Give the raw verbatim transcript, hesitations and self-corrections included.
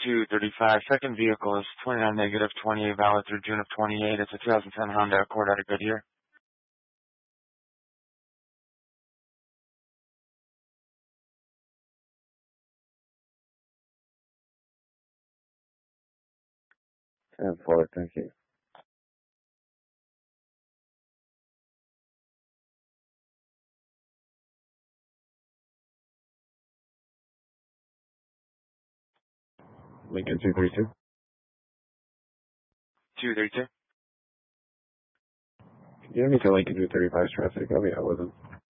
two thirty-five. Second vehicle is twenty-nine negative twenty-eight, valid through June of twenty-eight. It's a two thousand ten Honda Accord out of Goodyear. ten four, thank you. Lincoln two thirty-two. two thirty-two. You don't need to Lincoln two thirty-five traffic. Oh yeah, I wasn't.